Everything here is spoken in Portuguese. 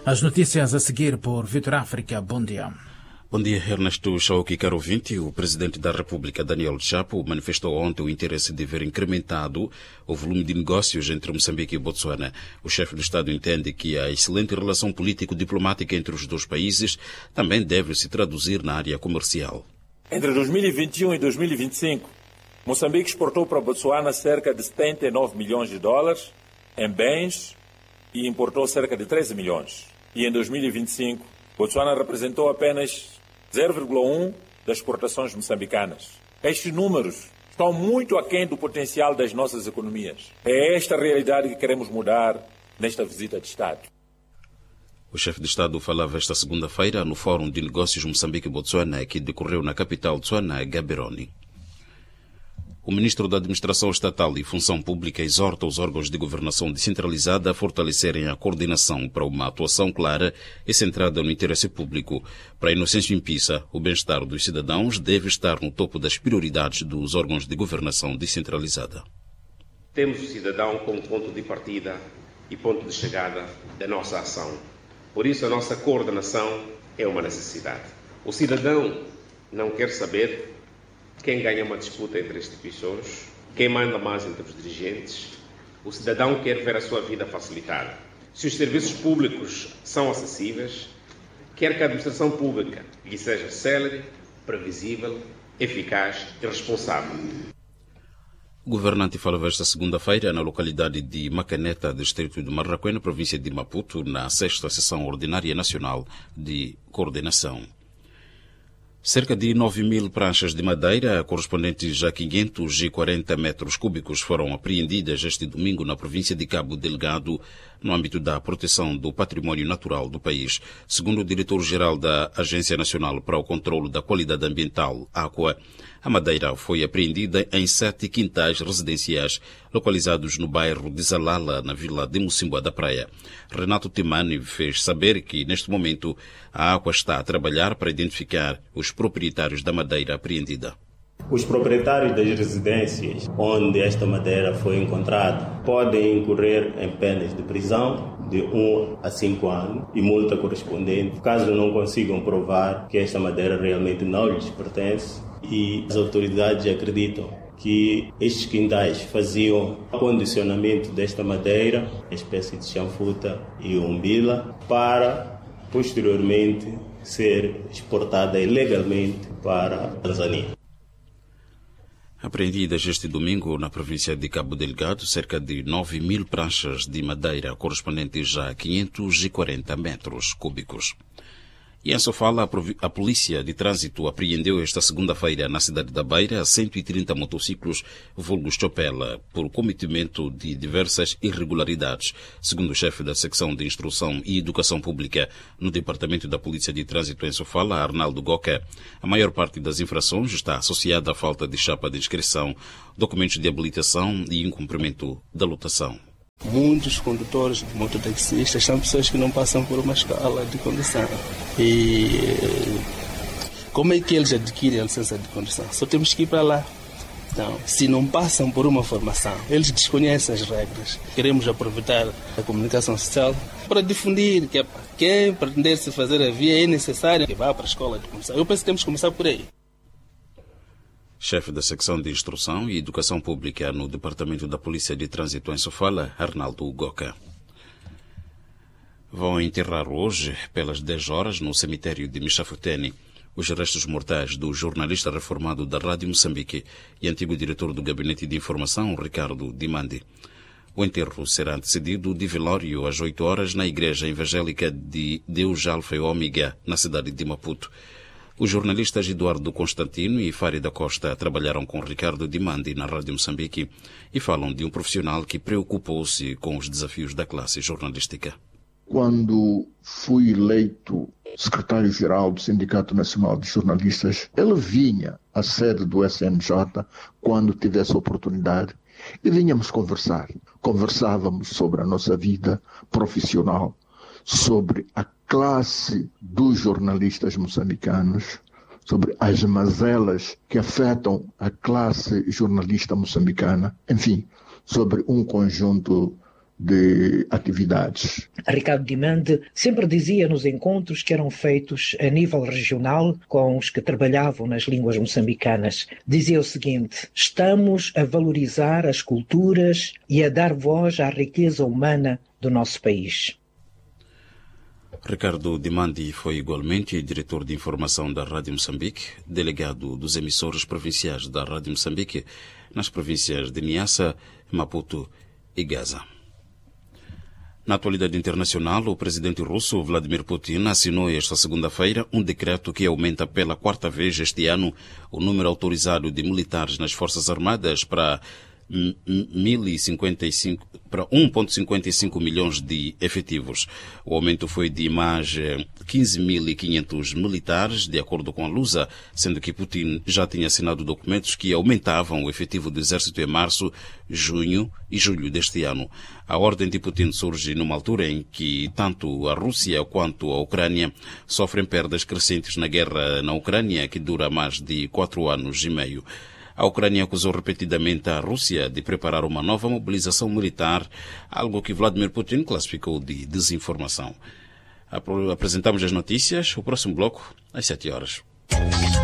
As notícias a seguir por Vitor África. Bom dia. Bom dia, Ernesto Chauki, caro ouvinte. O presidente da República, Daniel Chapo, manifestou ontem o interesse de ver incrementado o volume de negócios entre Moçambique e Botsuana. O chefe do Estado entende que a excelente relação político-diplomática entre os dois países também deve se traduzir na área comercial. Entre 2021 e 2025, Moçambique exportou para Botsuana cerca de 79 milhões de dólares em bens e importou cerca de 13 milhões. E em 2025, Botsuana representou apenas 0,1% das exportações moçambicanas. Estes números estão muito aquém do potencial das nossas economias. É esta a realidade que queremos mudar nesta visita de Estado. O chefe de Estado falava esta segunda-feira no Fórum de Negócios Moçambique-Botsuana, que decorreu na capital Tsuana, Gaborone. O ministro da Administração Estatal e Função Pública exorta os órgãos de governação descentralizada a fortalecerem a coordenação para uma atuação clara e centrada no interesse público. Para Inocêncio Impissa, o bem-estar dos cidadãos deve estar no topo das prioridades dos órgãos de governação descentralizada. Temos o cidadão como ponto de partida e ponto de chegada da nossa ação. Por isso, a nossa coordenação é uma necessidade. O cidadão não quer saber quem ganha uma disputa entre instituições, quem manda mais entre os dirigentes. O cidadão quer ver a sua vida facilitada. Se os serviços públicos são acessíveis, quer que a administração pública lhe seja célere, previsível, eficaz e responsável. O governante falava esta segunda-feira na localidade de Macaneta, distrito de Marraquém, na província de Maputo, na 6ª Sessão Ordinária Nacional de Coordenação. Cerca de 9.000 pranchas de madeira, correspondentes a 540 metros cúbicos, foram apreendidas este domingo na província de Cabo Delgado, no âmbito da proteção do património natural do país. Segundo o diretor-geral da Agência Nacional para o Controlo da Qualidade Ambiental, AQUA, a madeira foi apreendida em 7 quintais residenciais localizados no bairro de Zalala, na vila de Mocimboa da Praia. Renato Timani fez saber que, neste momento, a AQUA está a trabalhar para identificar os proprietários da madeira apreendida. Os proprietários das residências onde esta madeira foi encontrada podem incorrer em penas de prisão de 1 a 5 anos e multa correspondente, caso não consigam provar que esta madeira realmente não lhes pertence, e as autoridades acreditam que estes quintais faziam acondicionamento desta madeira, uma espécie de chanfuta e umbila, para posteriormente ser exportada ilegalmente para a Tanzânia. Apreendidas este domingo na província de Cabo Delgado, cerca de 9.000 pranchas de madeira correspondentes a 540 metros cúbicos. E em Sofala, a Polícia de Trânsito apreendeu esta segunda-feira na cidade da Beira 130 motociclos vulgos Chopela por cometimento de diversas irregularidades. Segundo o chefe da Secção de Instrução e Educação Pública no Departamento da Polícia de Trânsito em Sofala, Arnaldo Goca, a maior parte das infrações está associada à falta de chapa de inscrição, documentos de habilitação e incumprimento da lotação. Muitos condutores de mototaxistas são pessoas que não passam por uma escola de condução. E como é que eles adquirem a licença de condução? Só temos que ir para lá. Então, se não passam por uma formação, eles desconhecem as regras. Queremos aproveitar a comunicação social para difundir que quem pretender se fazer a via é necessário que vá para a escola de condução. Eu penso que temos que começar por aí. Chefe da Secção de Instrução e Educação Pública no Departamento da Polícia de Trânsito em Sofala, Arnaldo Goca. Vão enterrar hoje, pelas 10 horas, no cemitério de Michafuteni, os restos mortais do jornalista reformado da Rádio Moçambique e antigo diretor do Gabinete de Informação, Ricardo Dimandi. O enterro será antecedido de velório às 8 horas na Igreja Evangélica de Deus Alfa e Ômega, na cidade de Maputo. Os jornalistas Eduardo Constantino e Fária Costa trabalharam com Ricardo Dimandi na Rádio Moçambique e falam de um profissional que preocupou-se com os desafios da classe jornalística. Quando fui eleito secretário-geral do Sindicato Nacional de Jornalistas, ele vinha à sede do SNJ quando tivesse oportunidade e vinhamos conversar. Conversávamos sobre a nossa vida profissional, sobre a classe dos jornalistas moçambicanos, sobre as mazelas que afetam a classe jornalista moçambicana, enfim, sobre um conjunto de atividades. Ricardo Dimande sempre dizia nos encontros que eram feitos a nível regional com os que trabalhavam nas línguas moçambicanas. Dizia o seguinte: estamos a valorizar as culturas e a dar voz à riqueza humana do nosso país. Ricardo Dimande foi igualmente diretor de informação da Rádio Moçambique, delegado dos emissores provinciais da Rádio Moçambique nas províncias de Niassa, Maputo e Gaza. Na atualidade internacional, o presidente russo Vladimir Putin assinou esta segunda-feira um decreto que aumenta pela quarta vez este ano o número autorizado de militares nas Forças Armadas para 1,55 milhões de efetivos. O aumento foi de mais 15.500 militares, de acordo com a Lusa, sendo que Putin já tinha assinado documentos que aumentavam o efetivo do exército em março, junho e julho deste ano. A ordem de Putin surge numa altura em que tanto a Rússia quanto a Ucrânia sofrem perdas crescentes na guerra na Ucrânia, que dura mais de 4 anos e meio. A Ucrânia acusou repetidamente a Rússia de preparar uma nova mobilização militar, algo que Vladimir Putin classificou de desinformação. Apresentamos as notícias, o próximo bloco, às 7 horas.